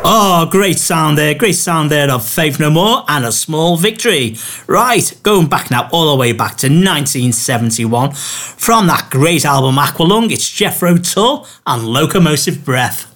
Oh, great sound there of Faith No More and A Small Victory. Right, going back now, all the way back to 1971. From that great album Aqualung, it's Jethro Tull and Locomotive Breath.